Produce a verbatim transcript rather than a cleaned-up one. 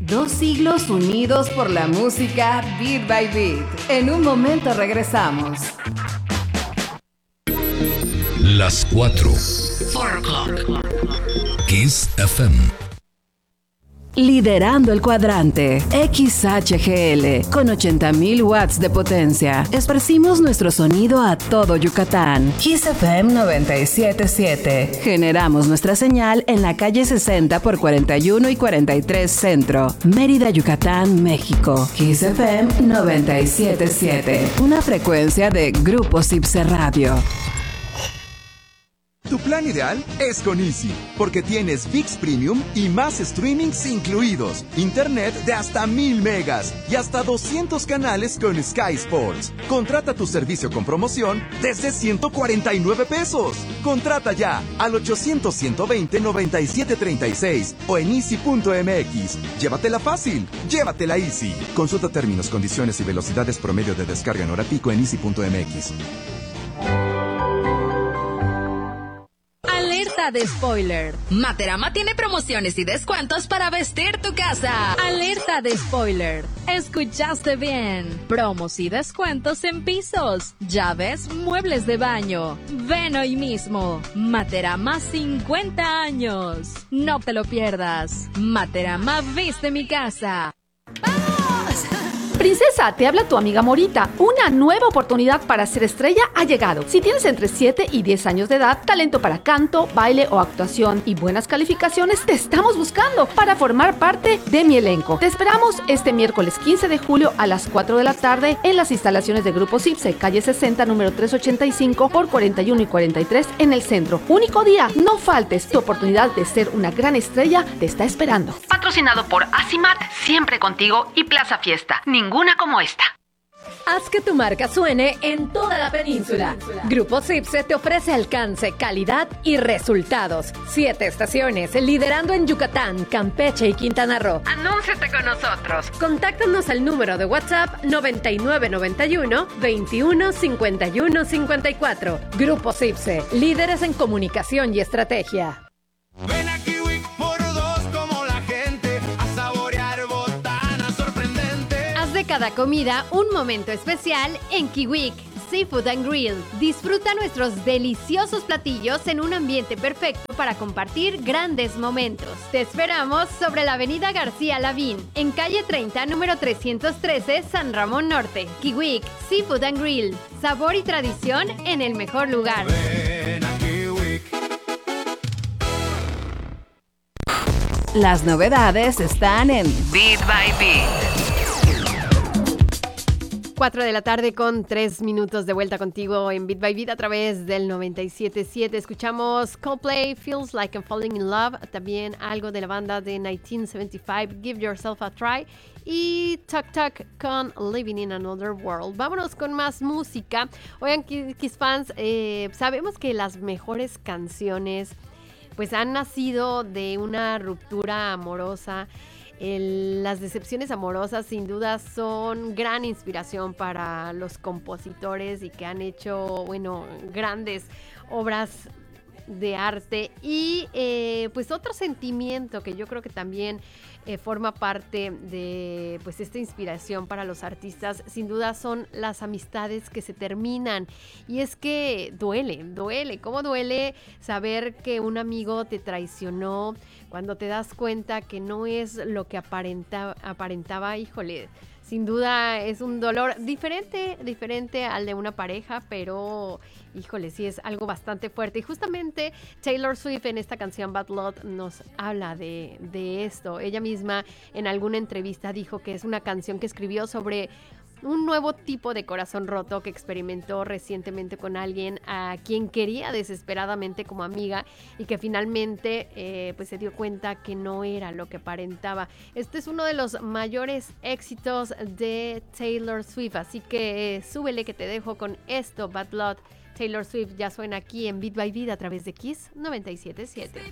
Dos siglos unidos por la música Beat by Beat. En un momento regresamos. Las cuatro. Four o'clock. Kiss F M. Liderando el cuadrante X H G L con ochenta mil watts de potencia. Esparcimos nuestro sonido a todo Yucatán. Kiss F M noventa y siete punto siete. Generamos nuestra señal en la calle sesenta por cuarenta y uno y cuarenta y tres Centro, Mérida, Yucatán, México. Kiss F M noventa y siete punto siete. Una frecuencia de Grupo Cipse Radio. Tu plan ideal es con Easy, porque tienes ViX Premium y más streamings incluidos, internet de hasta mil megas y hasta doscientos canales con Sky Sports. Contrata tu servicio con promoción desde ciento cuarenta y nueve pesos. Contrata ya al ochocientos, ciento veinte, noventa y siete treinta y seis o en easy punto m x. Llévatela fácil, llévatela Easy. Consulta términos, condiciones y velocidades promedio de descarga en hora pico en easy punto m x. Alerta de spoiler. Materama tiene promociones y descuentos para vestir tu casa. Alerta de spoiler. Escuchaste bien. Promos y descuentos en pisos, llaves, muebles de baño. Ven hoy mismo. Materama cincuenta años. No te lo pierdas. Materama viste mi casa. Princesa, te habla tu amiga Morita. Una nueva oportunidad para ser estrella ha llegado. Si tienes entre siete y diez años de edad, talento para canto, baile o actuación y buenas calificaciones, te estamos buscando para formar parte de mi elenco. Te esperamos este miércoles quince de julio a las cuatro de la tarde en las instalaciones de Grupo Cipse, calle sesenta, número trescientos ochenta y cinco por cuarenta y uno y cuarenta y tres en el centro. Único día, no faltes. Tu oportunidad de ser una gran estrella te está esperando. Patrocinado por Asimat, Siempre Contigo y Plaza Fiesta. Ninguna como esta. Haz que tu marca suene en toda la península. Grupo Cipse te ofrece alcance, calidad y resultados. Siete estaciones, liderando en Yucatán, Campeche y Quintana Roo. Anúnciate con nosotros. Contáctanos al número de WhatsApp noventa y nueve noventa y uno, veintiuno, cincuenta y uno, cincuenta y cuatro. Grupo Cipse, líderes en comunicación y estrategia. Ven a Kiwi por dos como la gente a saborear botanas sorprendentes. Haz de cada comida un momento especial en Kiwik Seafood and Grill. Disfruta nuestros deliciosos platillos en un ambiente perfecto para compartir grandes momentos. Te esperamos sobre la avenida García Lavín, en calle treinta, número trescientos trece, San Ramón Norte. Kiwik Seafood and Grill. Sabor y tradición en el mejor lugar. Ven a Kiwi. Las novedades están en Beat by Beat. cuatro de la tarde con tres minutos de vuelta contigo en Beat by Beat a través del noventa y siete punto siete. Escuchamos Coldplay, Feels Like I'm Falling in Love, también algo de la banda de mil novecientos setenta y cinco, Give Yourself a Try, y Tuk Tuk con Living in Another World. Vámonos con más música. Oigan, Kiss fans, eh, sabemos que las mejores canciones pues han nacido de una ruptura amorosa. El, las decepciones amorosas sin duda son gran inspiración para los compositores y que han hecho, bueno, grandes obras de arte. Y eh, pues otro sentimiento que yo creo que también eh, forma parte de pues esta inspiración para los artistas, sin duda son las amistades que se terminan. Y es que duele, duele, ¿cómo duele saber que un amigo te traicionó? Cuando te das cuenta que no es lo que aparenta, aparentaba, híjole, sin duda es un dolor diferente, diferente al de una pareja, pero híjole, sí es algo bastante fuerte. Y justamente Taylor Swift en esta canción Bad Blood nos habla de, de esto. Ella misma en alguna entrevista dijo que es una canción que escribió sobre un nuevo tipo de corazón roto que experimentó recientemente con alguien a quien quería desesperadamente como amiga y que finalmente eh, pues se dio cuenta que no era lo que aparentaba. Este es uno de los mayores éxitos de Taylor Swift, así que eh, súbele que te dejo con esto, Bad Blood. Taylor Swift ya suena aquí en Beat by Beat a través de Kiss noventa y siete punto siete.